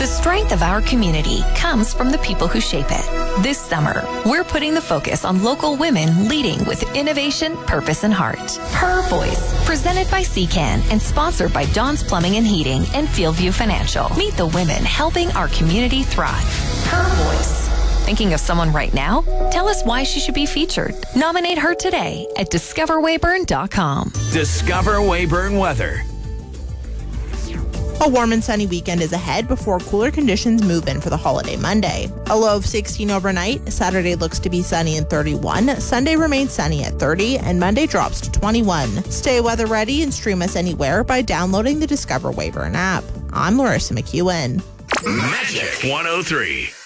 The strength of our community comes from the people who shape it. This summer, we're putting the focus on local women leading with innovation, purpose, and heart. Her Voice, presented by CCAN and sponsored by Dawn's Plumbing and Heating and Fieldview Financial. Meet the women helping our community thrive. Her Voice. Thinking of someone right now? Tell us why she should be featured. Nominate her today at discoverwayburn.com. Discover Wayburn weather. A warm and sunny weekend is ahead before cooler conditions move in for the holiday Monday. A low of 16 overnight. Saturday looks to be sunny and 31. Sunday remains sunny at 30, and Monday drops to 21. Stay weather ready and stream us anywhere by downloading the Discover Wayburn app. I'm Larissa McEwen. Magic 103.